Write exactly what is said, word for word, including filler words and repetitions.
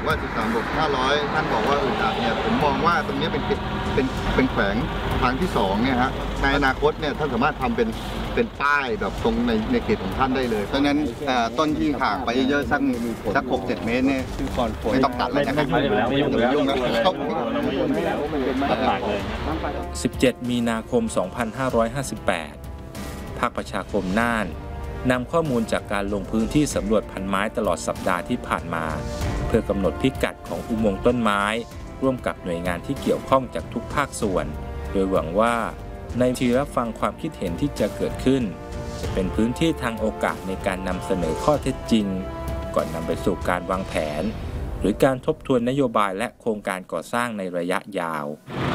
ว่าสิบสามบวกห้าร้อยท่านบอกว่าอึดอัดเนี่ยผมมองว่าตรงนี้เป็นเป็นเป็นแขวงทางที่สองเนี่ยฮะในอนาคตเนี่ยท่านสามารถทำเป็นเป็นป้ายแบบตรงในในเขตของท่านได้เลยเพราะฉะนั้นต้นที่ห่างไปเยอะๆสักสักหกเจ็ดเมตรเนี่ยไม่ต้องตัดแล้วนะครับไม่ยุ่งแล้วไม่ยุ่งแล้วสิบเจ็ดมีนาคมสองพันห้าร้อยห้าสิบแปดภาคประชาคมน่านนำข้อมูลจากการลงพื้นที่สำรวจพันไม้ตลอดสัปดาห์ที่ผ่านมาเพื่อกำหนดพิกัดของอุโมงค์ต้นไม้ร่วมกับหน่วยงานที่เกี่ยวข้องจากทุกภาคส่วนโดยหวังว่าในที่รับฟังความคิดเห็นที่จะเกิดขึ้นจะเป็นพื้นที่ทางโอกาสในการนำเสนอข้อเท็จจริงก่อนนำไปสู่การวางแผนหรือการทบทวนนโยบายและโครงการก่อสร้างในระยะยาว